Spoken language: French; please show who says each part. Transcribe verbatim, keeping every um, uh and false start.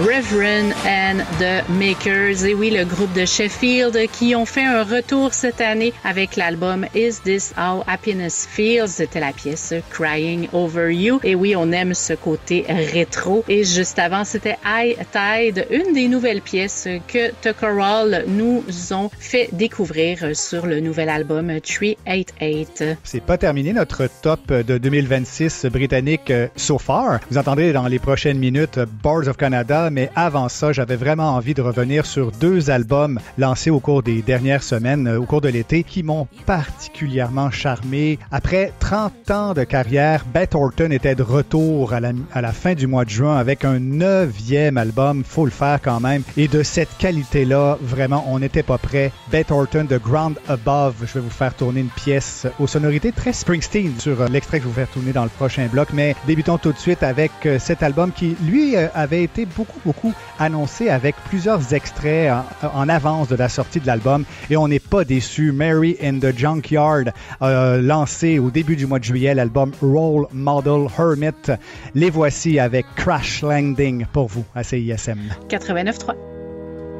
Speaker 1: Reverend and the Makers. Et oui, le groupe de Sheffield qui ont fait un retour cette année avec l'album Is This How Happiness Feels? C'était la pièce Crying Over You. Et oui, on aime ce côté rétro. Et juste avant, c'était High Tide, une des nouvelles pièces que Tucker Hall nous ont fait découvrir sur le nouvel album trois cent quatre-vingt-dix-huit.
Speaker 2: C'est pas terminé notre top de deux mille vingt-six britannique so far. Vous entendrez dans les prochaines minutes Boards of Canada, mais avant ça, j'avais vraiment envie de revenir sur deux albums lancés au cours des dernières semaines, au cours de l'été, qui m'ont particulièrement charmé. Après trente ans de carrière, Beth Orton était de retour à la, à la fin du mois de juin avec un neuvième album, faut le faire quand même, et de cette qualité-là, vraiment, on n'était pas prêt. Beth Orton de Ground Above, je vais vous faire tourner une pièce aux sonorités très Springsteen sur l'extrait que je vais vous faire tourner dans le prochain bloc, mais débutons tout de suite avec cet album qui, lui, avait été beaucoup, beaucoup annoncé avec plusieurs extraits en, en avance de la sortie de l'album, et on n'est pas déçu. Mary in the Junkyard, euh, lancé au début du mois de juillet, l'album Role Model Hermit. Les voici avec Crash Landing pour vous à C I S M.
Speaker 1: quatre-vingt-neuf trois.